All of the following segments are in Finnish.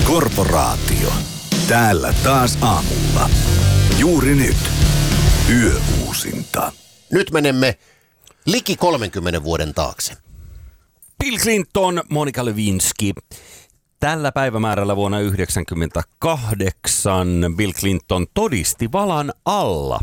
Korporaatio. Täällä taas aamulla. Juuri nyt. Yöuusinta. Nyt menemme liki 30 vuoden taakse. Bill Clinton, Monica Lewinsky. Tällä päivämäärällä vuonna 1998 Bill Clinton todisti valan alla.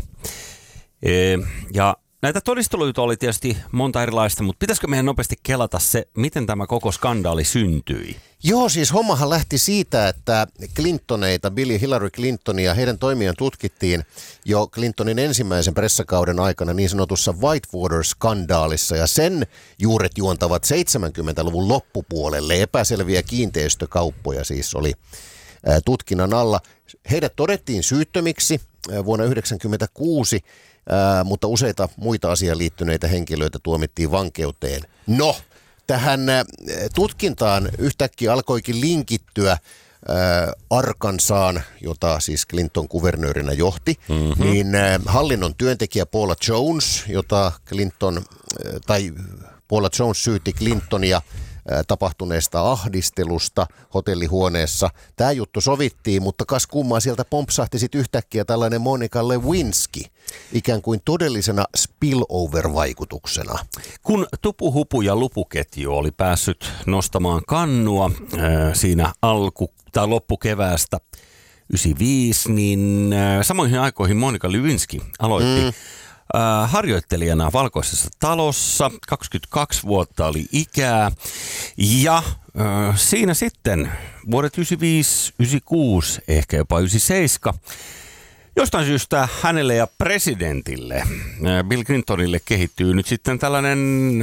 Ja näitä todisteluita oli tietysti monta erilaista, mutta pitäisikö meidän nopeasti kelata se, miten tämä koko skandaali syntyi? Joo, siis hommahan lähti siitä, että Clintoneita, Bill ja Hillary Clintonia, heidän toimiaan tutkittiin jo Clintonin ensimmäisen pressakauden aikana niin sanotussa Whitewater-skandaalissa, ja sen juuret juontavat 70-luvun loppupuolelle. Epäselviä kiinteistökauppoja siis oli tutkinnan alla. Heidät todettiin syyttömiksi vuonna 1996, mutta useita muita asiaan liittyneitä henkilöitä tuomittiin vankeuteen. No, tähän tutkintaan yhtäkkiä alkoikin linkittyä Arkansaan, jota siis Clinton kuvernöörinä johti, niin hallinnon työntekijä Paula Jones, jota Paula Jones syytti Clintonia tapahtuneesta ahdistelusta hotellihuoneessa. Tämä juttu sovittiin, mutta kas kummaa sieltä pompsahti sitten yhtäkkiä tällainen Monica Lewinsky, ikään kuin todellisena spillover-vaikutuksena. Kun Tupuhupu ja Lupuketju oli päässyt nostamaan kannua siinä loppukeväästä 1995, niin samoihin aikoihin Monica Lewinsky aloitti harjoittelijana Valkoisessa talossa, 22 vuotta oli ikää, ja siinä sitten vuodet 95, 96, ehkä jopa 97, jostain syystä hänelle ja presidentille, Bill Clintonille, kehittyy nyt sitten tällainen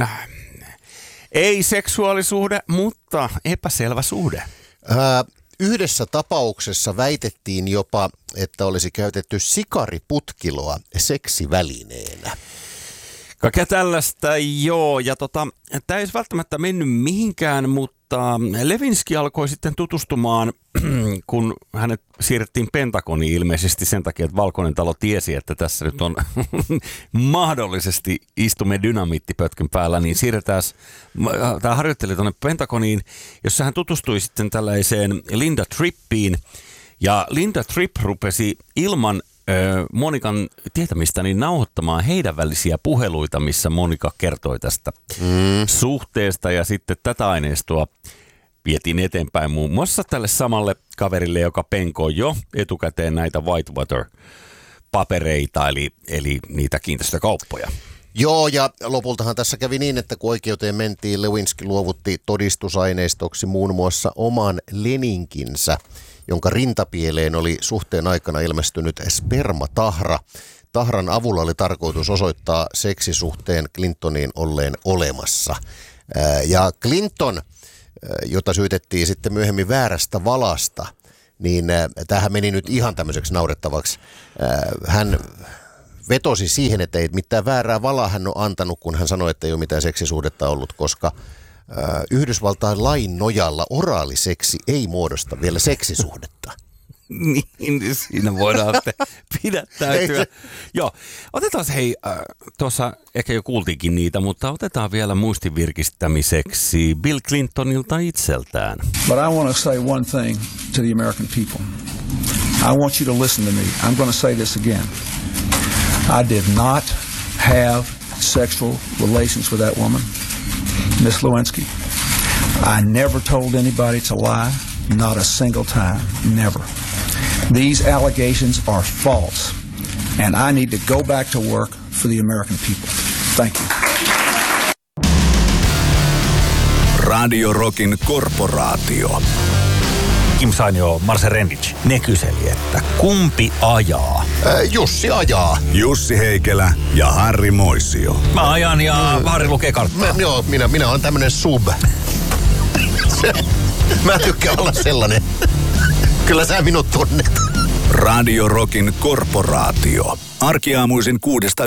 ei-seksuaalisuhde, mutta epäselvä suhde. Yhdessä tapauksessa väitettiin jopa, että olisi käytetty sikariputkiloa seksivälineenä. Kaikkea tällaista, joo. Ja tämä ei välttämättä mennyt mihinkään, mutta Lewinsky alkoi sitten tutustumaan, kun hänet siirrettiin Pentagoniin ilmeisesti sen takia, että Valkoinen talo tiesi, että tässä nyt on mahdollisesti istumme dynamiittipötkyn päällä, niin siirretään tämä harjoittelija tuonne Pentagoniin, jossa hän tutustui sitten tällaiseen Linda Trippiin. Ja Linda Tripp rupesi ilman Monikan tietämistä niin nauhoittamaan heidän välisiä puheluita, missä Monika kertoi tästä suhteesta, ja sitten tätä aineistoa vietiin eteenpäin muun muassa tälle samalle kaverille, joka penkoi jo etukäteen näitä Whitewater-papereita, eli niitä kiinteistökauppoja. Joo, ja lopultahan tässä kävi niin, että kun oikeuteen mentiin, Lewinsky luovutti todistusaineistoksi muun muassa oman leninkinsä, jonka rintapieleen oli suhteen aikana ilmestynyt spermatahra. Tahran avulla oli tarkoitus osoittaa seksisuhteen Clintoniin olleen olemassa. Ja Clinton, jota syytettiin sitten myöhemmin väärästä valasta, niin tämähän meni nyt ihan tämmöiseksi naurettavaksi. Hän vetosi siihen, että ei mitään väärää valaa hän on antanut, kun hän sanoi, että ei ole mitään seksisuhdetta ollut, koska Yhdysvaltain lain nojalla oraaliseksi ei muodosta vielä seksisuhdetta. Niin, siinä voidaan pidättäytyä. Joo, otetaan tuossa ehkä jo kuultiinkin niitä, mutta otetaan vielä muistin virkistämiseksi Bill Clintonilta itseltään. But I want to say one thing to the American people. I want you to listen to me. I'm going to say this again. I did not have sexual relations with that woman, Miss Lewinsky. I never told anybody to lie, not a single time, never. These allegations are false, and I need to go back to work for the American people. Thank you. Radio Rockin Korporaatio. Kim Sainio, Marcel Rendic, ne kyseli, että kumpi ajaa? Jussi ajaa. Jussi Heikelä ja Harri Moisio. Mä ajan ja Harri lukee karttaa. Minä olen tämmönen sub. Mä tykkään olla sellainen. Kyllä sä minut tunnet. Radio Rockin Korporaatio. Arkiaamuisin 6